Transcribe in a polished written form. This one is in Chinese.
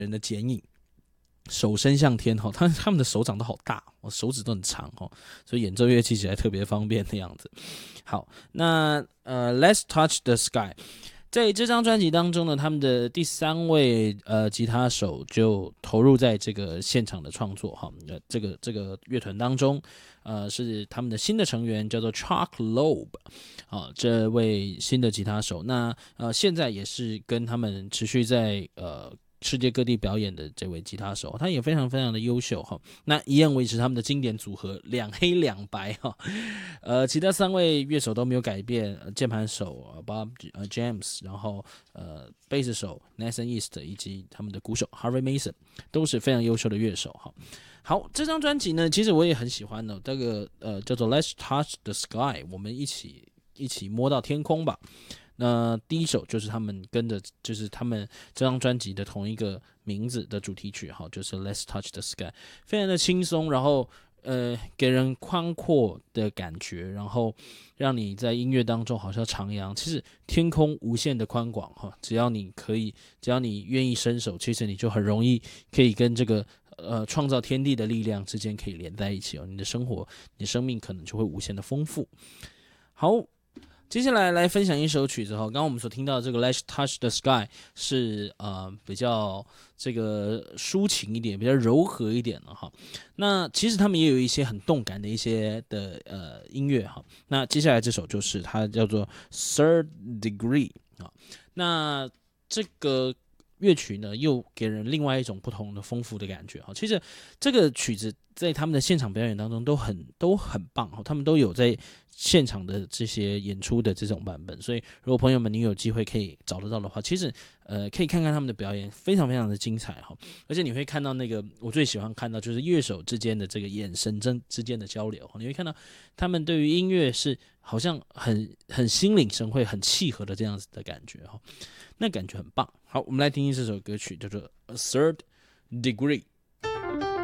人的剪影。手伸向天哈，他们的手掌都好大，手指都很长哈，所以演奏乐器起来特别方便的样子。好，那Let's Touch the Sky， 在这张专辑当中呢，他们的第3位吉他手就投入在这个现场的创作哈，这个乐团当中，是他们的新的成员叫做 Chuck Loeb， 这位新的吉他手，那现在也是跟他们持续在世界各地表演的这位吉他手，他也非常非常的优秀哈。那一样维持他们的经典组合2黑2白哈。其他3位乐手都没有改变，键盘手Bob James， 然后贝斯手 Nathan East 以及他们的鼓手 Harvey Mason 都是非常优秀的乐手哈。好，这张专辑呢，其实我也很喜欢的，这个叫做 Let's Touch the Sky， 我们一起摸到天空吧。那第一首就是他们跟着，就是他们这张专辑的同一个名字的主题曲，哈，就是 Let's Touch the Sky， 非常的轻松，然后给人宽阔的感觉，然后让你在音乐当中好像徜徉，其实天空无限的宽广哈，只要你愿意伸手，其实你就很容易可以跟这个创造天地的力量之间可以连在一起哦，你的生活、你的生命可能就会无限的丰富。好。接下来分享一首曲子哈，刚刚我们所听到的这个 Let's Touch the Sky 是比较这个抒情一点、比较柔和一点的哈。那其实他们也有一些很动感的一些的音乐哈。那接下来这首就是它叫做 Third Degree 啊。那这个乐曲呢，又给人另外一种不同的丰富的感觉哈。其实这个曲子在他们的现场表演当中都很棒哈，他们都有在现场的这些演出的这种版本，所以如果朋友们你有机会可以找得到的话，其实可以看看他们的表演，非常非常的精彩哈。而且你会看到那个我最喜欢看到就是乐手之间的这个眼神之间的交流，你会看到他们对于音乐是好像很心领神会、很契合的这样子的感觉哈，那感觉很棒。好，我们来听这首歌曲叫做《A Third Degree》。